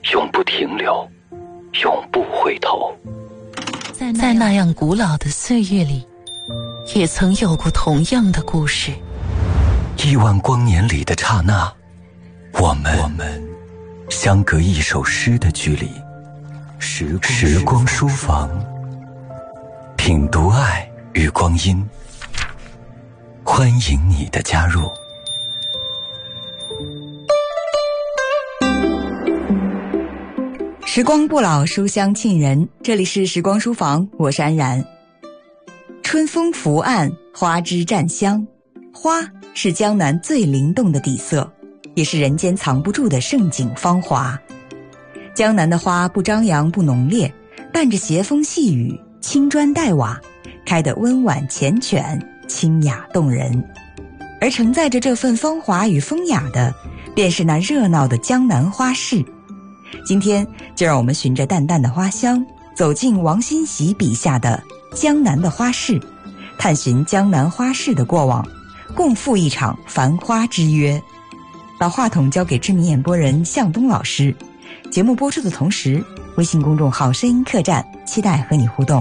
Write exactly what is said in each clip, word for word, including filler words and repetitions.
永不停留，永不回头。 在那样古老的岁月里，也曾有过同样的故事。 亿万光年里的刹那，我们我们相隔一首诗的距离。时光时光书房，品读爱与光阴，欢迎你的加入。 时光不老，书香沁人。这里是时光书房，我是安然。春风拂岸，花枝占香。花是江南最灵动的底色，也是人间藏不住的盛景芳华。江南的花不张扬不浓烈，伴着斜风细雨，青砖黛瓦，开得温婉缱绻，清雅动人。而承载着这份风华与风雅的，便是那热闹的江南花市。今天就让我们循着淡淡的花香，走进王新喜笔下的江南的花市，探寻江南花市的过往，共赴一场繁花之约。把话筒交给知名演播人向东老师。节目播出的同时，微信公众号声音客栈期待和你互动。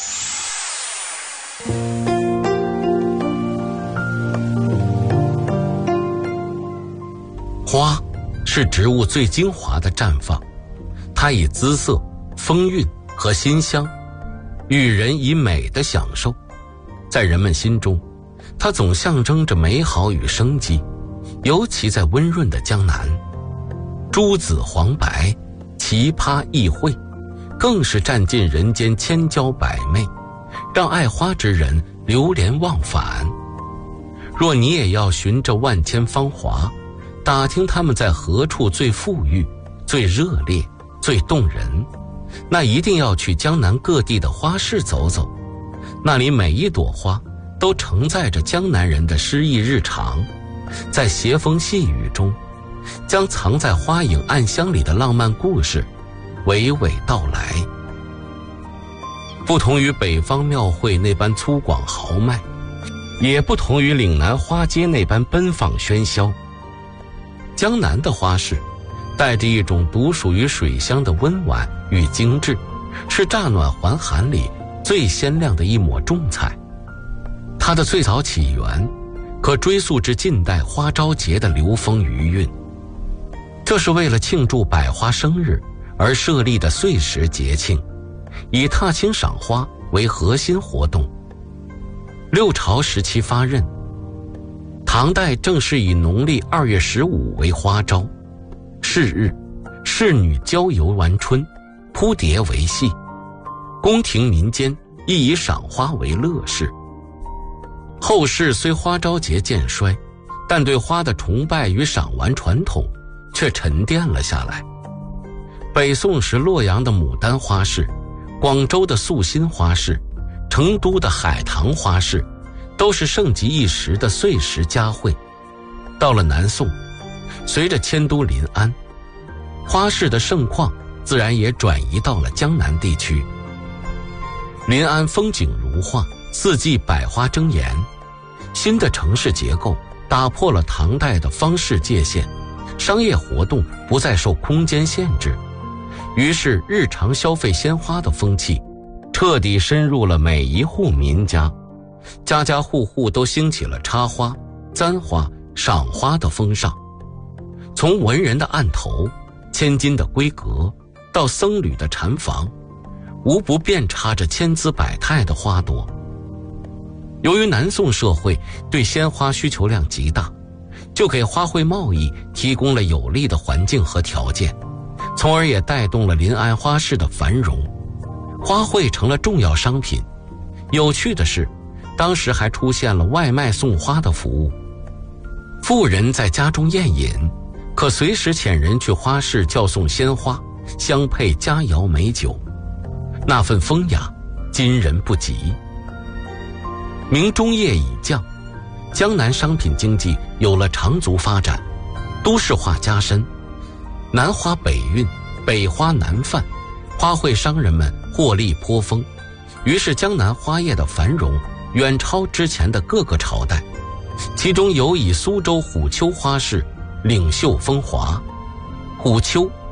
花是植物最精华的绽放，它以姿色、风韵和馨香，予人以美的享受。在人们心中，它总象征着美好与生机，尤其在温润的江南，朱紫黄白，奇葩异卉，更是占尽人间千娇百媚，让爱花之人流连忘返。若你也要循着万千芳华，打听他们在何处最富裕、最热烈、最动人，那一定要去江南各地的花市走走。那里每一朵花都承载着江南人的诗意日常，在斜风细雨中，将藏在花影暗香里的浪漫故事娓娓道来。不同于北方庙会那般粗犷豪迈，也不同于岭南花街那般奔放喧嚣，江南的花市带着一种独属于水乡的温婉与精致，是乍暖还寒里最鲜亮的一抹重彩。它的最早起源可追溯至近代花朝节的流风余韵，这是为了庆祝百花生日而设立的岁时节庆，以踏青赏花为核心活动。六朝时期发轫，唐代正是以农历二月十五为花朝，是日仕女郊游玩春，扑蝶为戏，宫廷民间亦以赏花为乐事。后世虽花朝节渐衰，但对花的崇拜与赏玩传统却沉淀了下来。北宋时洛阳的牡丹花市，广州的素心花市，成都的海棠花市，都是盛极一时的岁时佳会。到了南宋，随着迁都临安，花市的盛况自然也转移到了江南地区。临安风景如画，四季百花争妍，新的城市结构打破了唐代的方式界限，商业活动不再受空间限制，于是日常消费鲜花的风气彻底深入了每一户民家，家家户户都兴起了插花、簪花、赏花的风尚。从文人的案头、千金的闺阁到僧侣的禅房，无不遍插着千姿百态的花朵。由于南宋社会对鲜花需求量极大，就给花卉贸易提供了有利的环境和条件，从而也带动了临安花市的繁荣。花卉成了重要商品。有趣的是，当时还出现了外卖送花的服务。富人在家中宴饮，可随时遣人去花市叫送鲜花，相配佳肴美酒，那份风雅今人不及。明中叶已降，江南商品经济有了长足发展，都市化加深，南花北运，北花南泛，花卉商人们获利颇丰，于是江南花业的繁荣远超之前的各个朝代，其中尤以苏州虎丘花市领袖风华。虎丘